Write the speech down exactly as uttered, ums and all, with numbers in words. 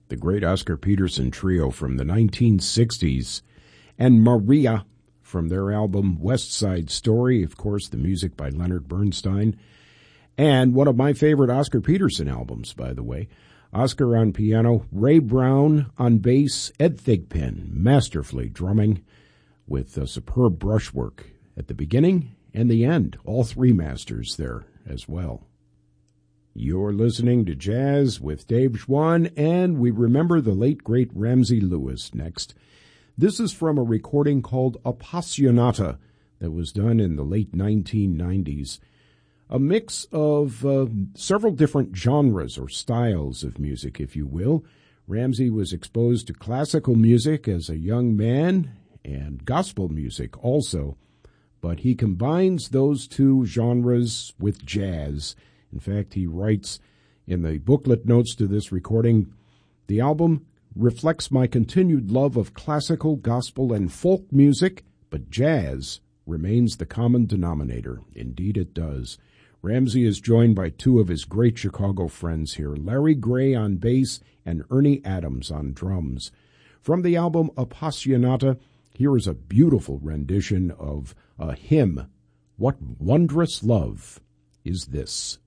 the great Oscar Peterson Trio from the nineteen sixties, and Maria from their album West Side Story, of course, the music by Leonard Bernstein, and one of my favorite Oscar Peterson albums, by the way. Oscar on piano, Ray Brown on bass, Ed Thigpen masterfully drumming with a superb brushwork at the beginning and the end. All three masters there as well. You're listening to Jazz with Dave Schwann, and we remember the late, great Ramsey Lewis next. This is from a recording called Appassionata that was done in the late nineteen nineties. A mix of uh, several different genres or styles of music, if you will. Ramsey was exposed to classical music as a young man and gospel music also, but he combines those two genres with jazz. In fact, he writes in the booklet notes to this recording, the album reflects my continued love of classical, gospel, and folk music, but jazz remains the common denominator. Indeed it does. Ramsey is joined by two of his great Chicago friends here, Larry Gray on bass and Ernie Adams on drums. From the album Appassionata, here is a beautiful rendition of a hymn, What Wondrous Love Is This?